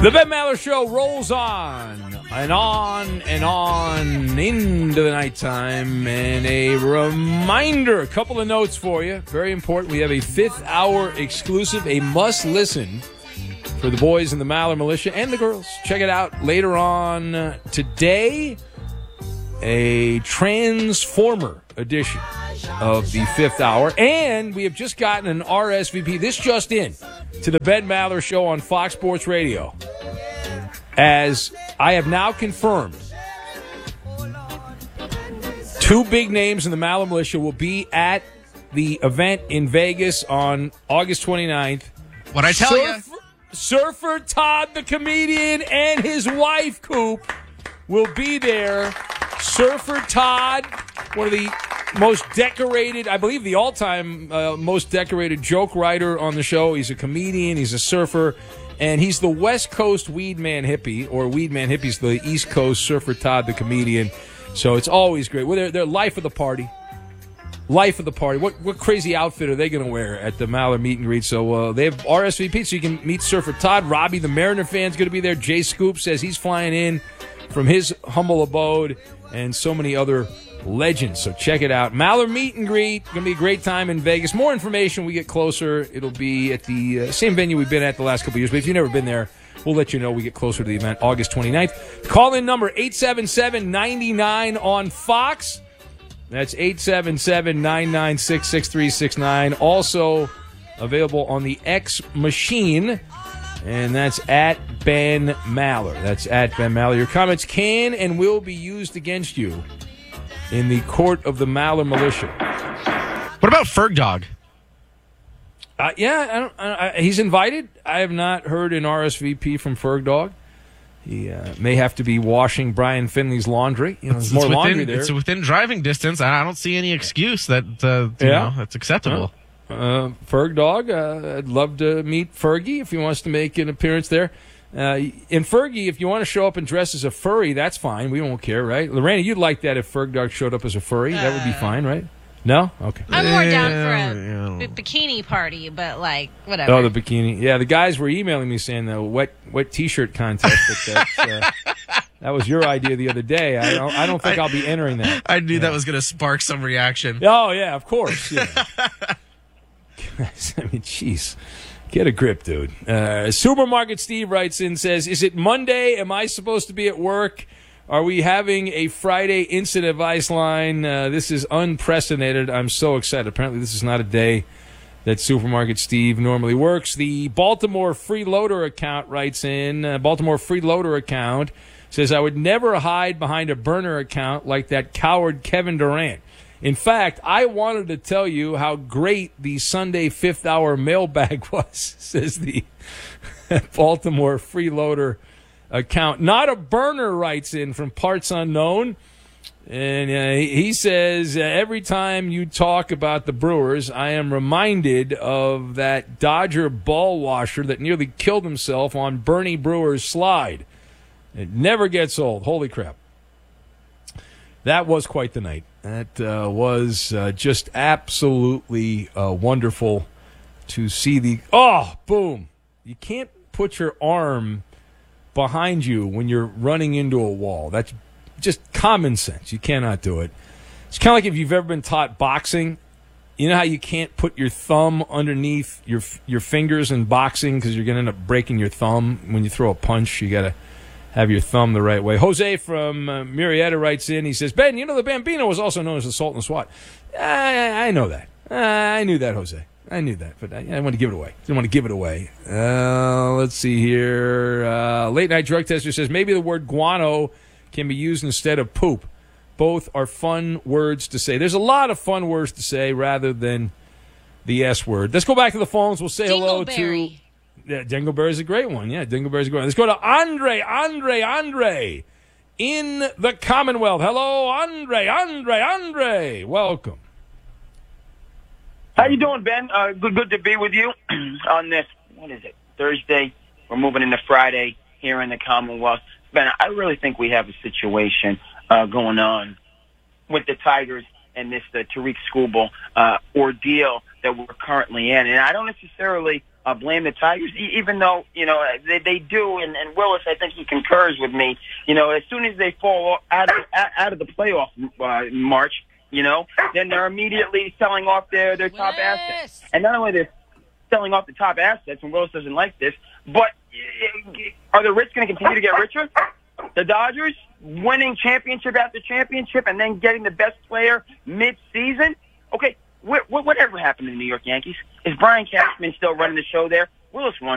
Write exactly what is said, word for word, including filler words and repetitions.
The Ben Maller Show rolls on and on and on into the nighttime. And a reminder, a couple of notes for you. Very important. We have a fifth hour exclusive, a must listen for the boys in the Maller Militia and the girls. Check it out later on today. A Transformer edition of the fifth hour. And we have just gotten an R S V P. This just in to the Ben Maller Show on Fox Sports Radio. As I have now confirmed, two big names in the Maller Militia will be at the event in Vegas on August twenty-ninth. What'd I tell you? Surfer, Surfer Todd, the comedian, and his wife, Coop, will be there. Surfer Todd, one of the most decorated, I believe the all-time uh, most decorated joke writer on the show. He's a comedian, he's a surfer, and he's the West Coast Weed Man Hippie, or Weed Man Hippie's the East Coast Surfer Todd, the comedian. So it's always great. Well, they're, they're life of the party. Life of the party. What what crazy outfit are they going to wear at the Maller meet and greet? So uh, they have R S V P, so you can meet Surfer Todd. Robbie, the Mariner fan's going to be there. Jay Scoop says he's flying in from his humble abode, and so many other legends. So check it out. Maller meet and greet. Going to be a great time in Vegas. More information we get closer. It'll be at the uh, same venue we've been at the last couple of years. But if you've never been there, we'll let you know we get closer to the event August twenty-ninth. Call-in number eight seven seven, nine nine on Fox. That's eight seven seven, nine nine six, six three six nine. Also available on the X Machine. And that's at Ben Maller. That's at Ben Maller. Your comments can and will be used against you in the court of the Maller Militia. What about Ferg Dog? Uh, yeah, I don't, I, I, he's invited. I have not heard an R S V P from Ferg Dog. He uh, may have to be washing Brian Finley's laundry. You know, there's It's, more it's laundry within, there. It's within driving distance. I don't see any excuse that uh, you Yeah. know that's acceptable. Huh? Uh, Ferg Dog, uh, I'd love to meet Fergie if he wants to make an appearance there. Uh, and Fergie, if you want to show up and dress as a furry, that's fine. We won't care, right? Lorena, you'd like that if Ferg Dog showed up as a furry. That would be fine, right? No? Okay. I'm more down for Yeah, a yeah. b- bikini party, but like whatever. Oh, the bikini. Yeah, the guys were emailing me saying the wet wet T-shirt contest. But that's, uh, that was your idea the other day. I don't, I don't think I, will be entering that. I knew yeah. that was going to spark some reaction. Oh, yeah, of course. Yeah. I mean, jeez. Get a grip, dude. Uh, Supermarket Steve writes in, says, is it Monday? Am I supposed to be at work? Are we having a Friday incident advice line? Uh, this is unprecedented. I'm so excited. Apparently, this is not a day that Supermarket Steve normally works. The Baltimore Freeloader account writes in, uh, Baltimore Freeloader account says, I would never hide behind a burner account like that coward Kevin Durant. In fact, I wanted to tell you how great the Sunday fifth hour mailbag was, says the Baltimore Freeloader account. Not a burner writes in from Parts Unknown. And uh, he says, uh, every time you talk about the Brewers, I am reminded of that Dodger ball washer that nearly killed himself on Bernie Brewer's slide. It never gets old. Holy crap. That was quite the night. That uh, was uh, just absolutely uh, wonderful to see the... Oh, boom. You can't put your arm behind you when you're running into a wall. That's just common sense. You cannot do it. It's kind of like if you've ever been taught boxing. You know how you can't put your thumb underneath your your fingers in boxing because you're going to end up breaking your thumb when you throw a punch. You got to have your thumb the right way. Jose from uh, Murrieta writes in. He says, Ben, you know the Bambino was also known as the Sultan of SWAT. I, I know that. I knew that, Jose. I knew that, but I, I didn't want to give it away. Didn't want to give it away. Uh, let's see here. Uh, Late Night Drug Tester says, maybe the word guano can be used instead of poop. Both are fun words to say. There's a lot of fun words to say rather than the S word. Let's go back to the phones. We'll say hello to... Yeah, Dingleberry's a great one. Yeah, Dingleberry's a great one. Let's go to Andre, Andre, Andre in the Commonwealth. Hello, Andre, Andre, Andre. Welcome. How you doing, Ben? Uh, good, good to be with you on this. What is it? Thursday. We're moving into Friday here in the Commonwealth. Ben, I really think we have a situation uh, going on with the Tigers and this the Tariq Skubal uh, ordeal that we're currently in, and I don't necessarily uh, blame the Tigers, e- even though, you know, they, they do, and, and Willis, I think he concurs with me. You know, as soon as they fall out of, out of the playoff uh, march, you know, then they're immediately selling off their, their top Willis. assets. And not only they're selling off the top assets, and Willis doesn't like this, but are the rich going to continue to get richer? The Dodgers winning championship after championship and then getting the best player mid-season? Okay, wh- wh- whatever happened to the New York Yankees? Is Brian Cashman still running the show there? Willis won.